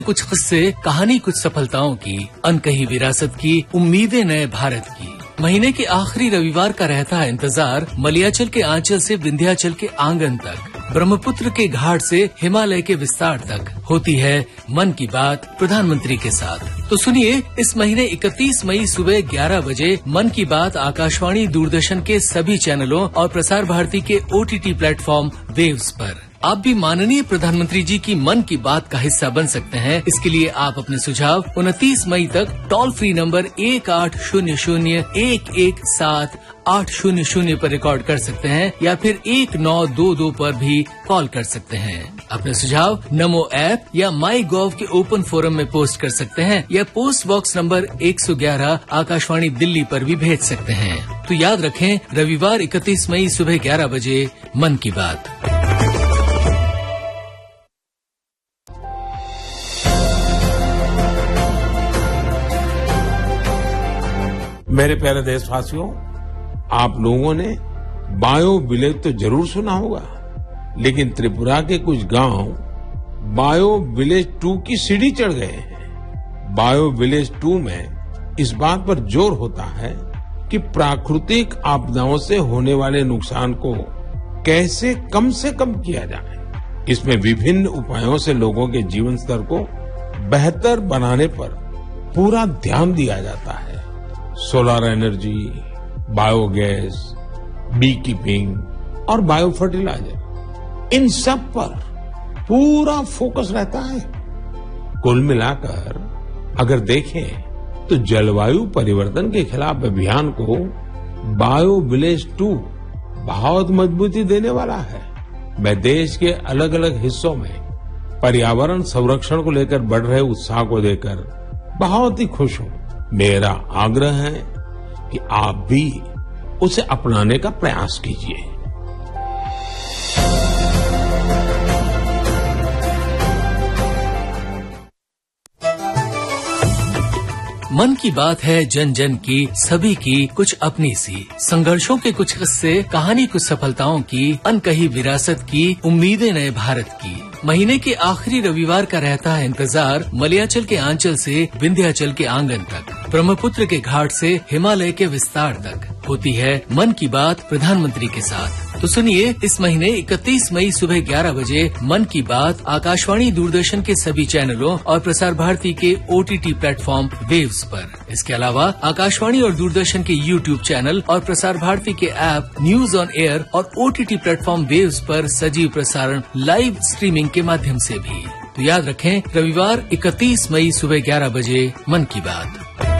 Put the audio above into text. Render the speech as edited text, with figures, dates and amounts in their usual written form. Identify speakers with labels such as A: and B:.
A: कुछ किस्से, कहानी कुछ सफलताओं की, अनकही विरासत की, उम्मीदें नए भारत की। महीने के आखिरी रविवार का रहता है इंतजार मलयाचल के आंचल से विंध्याचल के आंगन तक, ब्रह्मपुत्र के घाट से हिमालय के विस्तार तक होती है मन की बात प्रधानमंत्री के साथ। तो सुनिए, इस महीने 31 मई सुबह 11 बजे मन की बात आकाशवाणी, दूरदर्शन के सभी चैनलों और प्रसार भारती के OTT प्लेटफॉर्म वेव्स पर। आप भी माननीय प्रधानमंत्री जी की मन की बात का हिस्सा बन सकते हैं। इसके लिए आप अपने सुझाव 29 मई तक टोल फ्री नंबर 1800-117-800 पर रिकॉर्ड कर सकते हैं या फिर 1922 पर भी कॉल कर सकते हैं। अपने सुझाव नमो ऐप या माई गॉव के ओपन फोरम में पोस्ट कर सकते हैं या post box number 111 Akashvani Delhi पर भी भेज सकते हैं। तो याद रखें, रविवार 31 मई सुबह 11 बजे मन की बात।
B: मेरे प्यारे देशवासियों, आप लोगों ने बायो विलेज तो जरूर सुना होगा, लेकिन त्रिपुरा के कुछ गांव बायो विलेज 2 की सीढ़ी चढ़ गए हैं। बायो विलेज 2 में इस बात पर जोर होता है कि प्राकृतिक आपदाओं से होने वाले नुकसान को कैसे कम से कम किया जाए। इसमें विभिन्न उपायों से लोगों के जीवन स्तर को बेहतर बनाने पर पूरा ध्यान दिया जाता है। Solar energy, biogas, B keeping और बायो फर्टिलाइजर, इन सब पर पूरा फोकस रहता है। कुल मिलाकर अगर देखें तो जलवायु परिवर्तन के खिलाफ अभियान को बायो विलेज 2 बहुत मजबूती देने वाला है। मैं देश के अलग अलग हिस्सों में पर्यावरण संरक्षण को लेकर बढ़ रहे उत्साह को देखकर बहुत ही खुश हूं। मेरा आग्रह है कि आप भी उसे अपनाने का प्रयास कीजिए।
A: मन की बात है जन जन की, सभी की कुछ अपनी सी, संघर्षों के कुछ किस्से, कहानी कुछ सफलताओं की, अनकही विरासत की, उम्मीदें नए भारत की। महीने के आखिरी रविवार का रहता है इंतजार मलयाचल के आंचल से विंध्याचल के आंगन तक, ब्रह्मपुत्र के घाट से हिमालय के विस्तार तक होती है मन की बात प्रधानमंत्री के साथ। तो सुनिए, इस महीने 31 मई सुबह 11 बजे मन की बात आकाशवाणी, दूरदर्शन के सभी चैनलों और प्रसार भारती के OTT प्लेटफॉर्म वेव्स पर। इसके अलावा आकाशवाणी और दूरदर्शन के YouTube चैनल और प्रसार भारती के ऐप न्यूज ऑन एयर और OTT प्लेटफॉर्म वेव्स पर सजीव प्रसारण लाइव स्ट्रीमिंग के माध्यम से भी। तो याद रखें, रविवार 31 मई सुबह 11 बजे मन की बात।